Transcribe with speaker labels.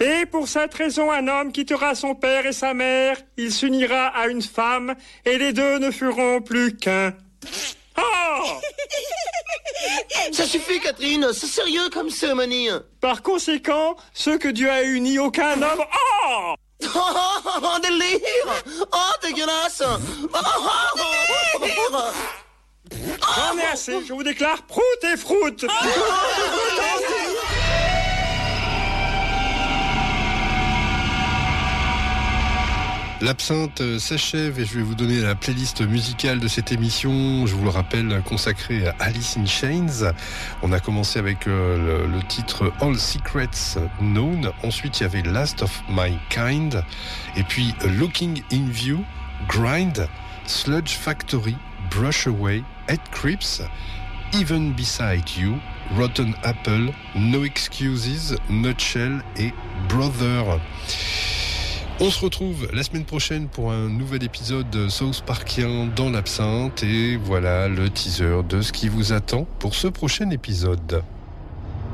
Speaker 1: Et pour cette raison, un homme quittera son père et sa mère, il s'unira à une femme, et les deux ne feront plus qu'un. Oh!
Speaker 2: Ça suffit, Catherine, c'est sérieux comme cérémonie.
Speaker 1: Par conséquent, ceux que Dieu a unis, aucun homme... Oh!
Speaker 2: Oh, délire! Oh, dégueulasse!
Speaker 1: J'en ai assez, je vous déclare prout et froute.
Speaker 3: L'absinthe s'achève et je vais vous donner la playlist musicale de cette émission. Je vous le rappelle, consacrée à Alice in Chains. On a commencé avec le titre All Secrets Known. Ensuite, il y avait Last of My Kind. Et puis Looking in View, Grind, Sludge Factory, Brush Away, Head Creeps, Even Beside You, Rotten Apple, No Excuses, Nutshell et Brother. On se retrouve la semaine prochaine pour un nouvel épisode South Parkien dans l'absinthe et voilà le teaser de ce qui vous attend pour ce prochain épisode.